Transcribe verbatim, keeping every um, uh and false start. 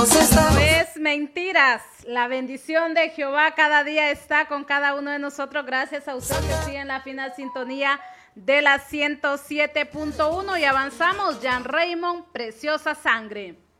No es mentiras. La bendición de Jehová cada día está con cada uno de nosotros. Gracias a ustedes que siguen la final sintonía de la ciento siete punto uno y avanzamos. Jan Raymond, Preciosa Sangre.